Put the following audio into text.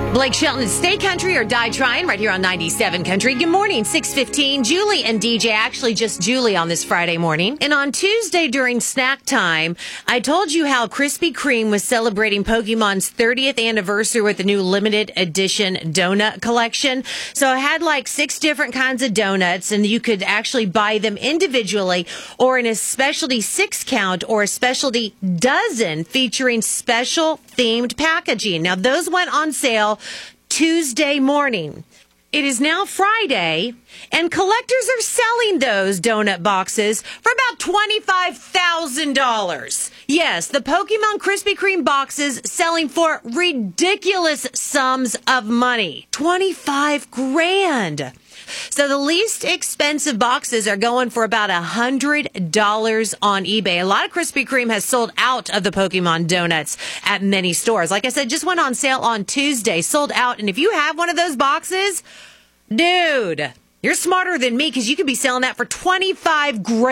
Blake Shelton, Stay Country or Die Trying, right here on 97 Country. Good morning, 6:15. Julie and DJ, actually just Julie on this Friday morning. And on Tuesday during snack time, I told you how Krispy Kreme was celebrating Pokemon's 30th anniversary with the new limited edition donut collection. So I had like 6 different kinds of donuts, and you could actually buy them individually or in a specialty 6-count or a specialty dozen featuring special themed packaging. Now, those went on sale Tuesday morning. It is now Friday, and collectors are selling those donut boxes for about $25,000. Yes, the Pokemon Krispy Kreme boxes selling for ridiculous sums of money. 25 grand. So the least expensive boxes are going for about $100 on eBay. A lot of Krispy Kreme has sold out of the Pokemon donuts at many stores. Like I said, just went on sale on Tuesday, sold out. And if you have one of those boxes, dude, you're smarter than me because you could be selling that for 25 grand.